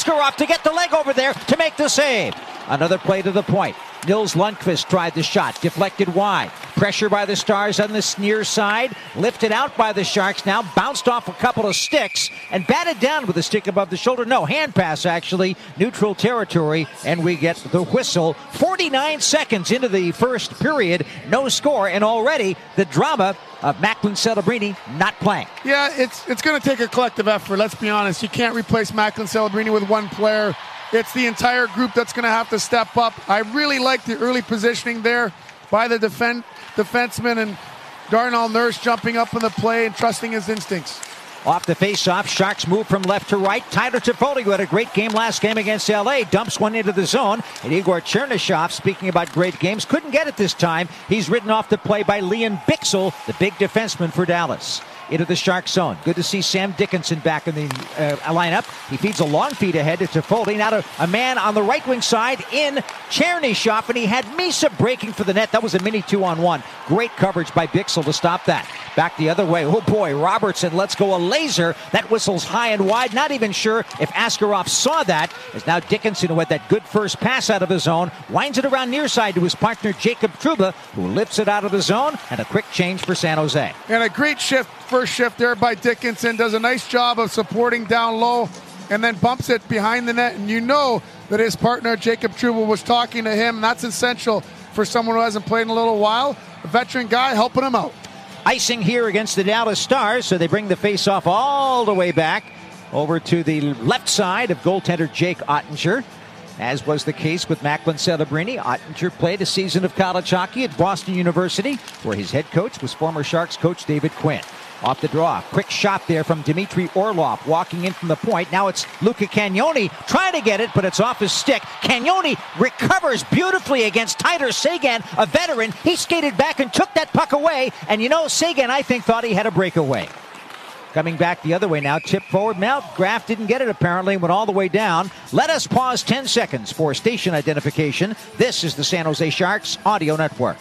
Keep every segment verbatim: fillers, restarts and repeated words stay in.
Askarov to get the leg over there to make the save. Another play to the point. Nils Lundqvist tried the shot, deflected wide. Pressure by the Stars on the near side, lifted out by the Sharks, now bounced off a couple of sticks and batted down with a stick above the shoulder. No, hand pass actually, neutral territory, and we get the whistle. forty-nine seconds into the first period, no score, and already the drama of Macklin Celebrini not playing. Yeah, it's it's going to take a collective effort, let's be honest. You can't replace Macklin Celebrini with one player. It's the entire group that's going to have to step up. I really like the early positioning there by the defend, defenseman and Darnell Nurse jumping up in the play and trusting his instincts. Off the face-off, Sharks move from left to right. Tyler Toffoli, who had a great game last game against L A, dumps one into the zone. And Igor Chernyshov, speaking about great games, couldn't get it this time. He's ridden off the play by Liam Bichsel, the big defenseman for Dallas. Into the Shark zone. Good to see Sam Dickinson back in the uh, lineup. He feeds a long feed ahead to Toffoli. Now to a man on the right wing side in Chernyshov, and he had Misa breaking for the net. That was a mini two-on-one. Great coverage by Bichsel to stop that. Back the other way. Oh boy, Robertson lets go a laser. That whistles high and wide. Not even sure if Askarov saw that. As now Dickinson, who had that good first pass out of the zone, winds it around near side to his partner Jacob Trouba, who lifts it out of the zone, and a quick change for San Jose. And a great shift. First shift there by Dickinson, does a nice job of supporting down low and then bumps it behind the net, and you know that his partner Jacob Trouba was talking to him, and that's essential for someone who hasn't played in a little while. A veteran guy helping him out. Icing here against the Dallas Stars, so they bring the face-off all the way back over to the left side of goaltender Jake Ottinger. As was the case with Macklin Celebrini, Ottinger played a season of college hockey at Boston University, where his head coach was former Sharks coach David Quinn. Off the draw, quick shot there from Dmitry Orlov, walking in from the point. Now it's Luca Cagnoni trying to get it, but it's off his stick. Cagnoni recovers beautifully against Tyler Seguin, a veteran. He skated back and took that puck away, and you know, Seguin, I think, thought he had a breakaway. Coming back the other way now, tip forward. Mount Graff didn't get it apparently, went all the way down. Let us pause ten seconds for station identification. This is the San Jose Sharks Audio Network.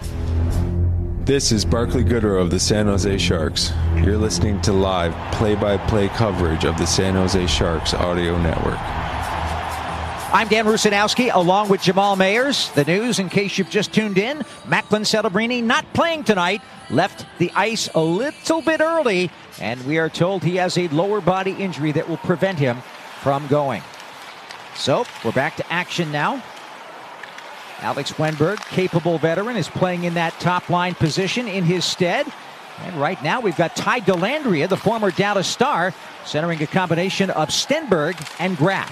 This is Barclay Goodrow of the San Jose Sharks. You're listening to live play-by-play coverage of the San Jose Sharks Audio Network. I'm Dan Rusanowski, along with Jamal Mayers. The news, in case you've just tuned in, Macklin Celebrini not playing tonight. Left the ice a little bit early, and we are told he has a lower body injury that will prevent him from going. So, we're back to action now. Alex Wennberg, capable veteran, is playing in that top line position in his stead. And right now we've got Ty Dellandrea, the former Dallas Star, centering a combination of Stenberg and Graff.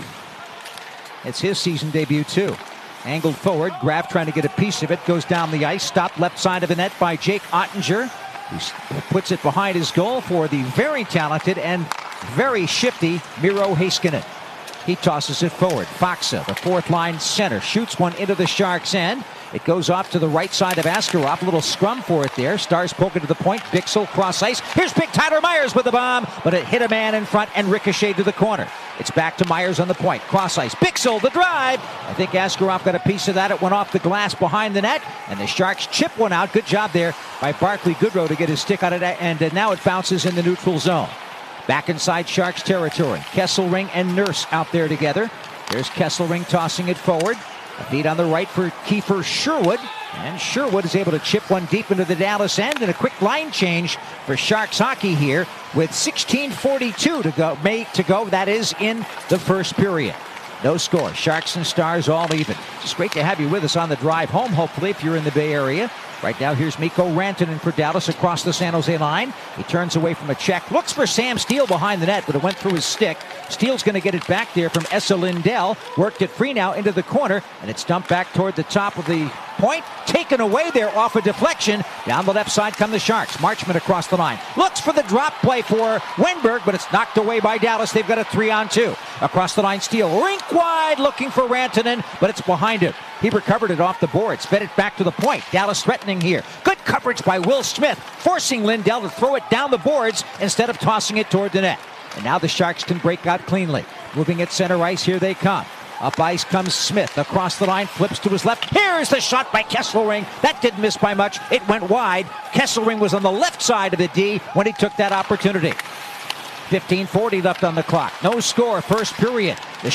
It's his season debut too. Angled forward, Graff trying to get a piece of it, goes down the ice, stopped left side of the net by Jake Ottinger, who puts it behind his goal for the very talented and very shifty Miro Heiskanen. He tosses it forward. Faksa, the fourth line center, shoots one into the Sharks' end. It goes off to the right side of Askarov. A little scrum for it there. Stars poking to the point. Bichsel cross ice. Here's big Tyler Myers with the bomb, but it hit a man in front and ricocheted to the corner. It's back to Myers on the point. Cross ice. Bichsel, the drive. I think Askarov got a piece of that. It went off the glass behind the net, and the Sharks chip one out. Good job there by Barclay Goodrow to get his stick on it, and now it bounces in the neutral zone. Back inside Sharks territory. Kesselring and Nurse out there together. There's Kesselring tossing it forward. A feed on the right for Kiefer Sherwood. And Sherwood is able to chip one deep into the Dallas end. And a quick line change for Sharks hockey here with sixteen forty-two to go. May to go. That is in the first period. No score. Sharks and Stars all even. It's great to have you with us on the drive home, hopefully, if you're in the Bay Area. Right now, here's Mikko Rantanen for Dallas across the San Jose line. He turns away from a check. Looks for Sam Steele behind the net, but it went through his stick. Steele's going to get it back there from Esa Lindell. Worked it free now into the corner, and it's dumped back toward the top of the point. Taken away there off a deflection. Down the left side come the Sharks. Marchment across the line. Looks for the drop play for Wennberg, but it's knocked away by Dallas. They've got a three on two. Across the line, Steele. Rink wide looking for Rantanen, but it's behind him. He recovered it off the boards. Fed it back to the point. Dallas threatening here. Good coverage by Will Smith, forcing Lindell to throw it down the boards instead of tossing it toward the net. And now the Sharks can break out cleanly. Moving at center ice, here they come. Up ice comes Smith. Across the line, flips to his left. Here's the shot by Kesselring. That didn't miss by much. It went wide. Kesselring was on the left side of the D when he took that opportunity. fifteen forty left on the clock. No score, first period.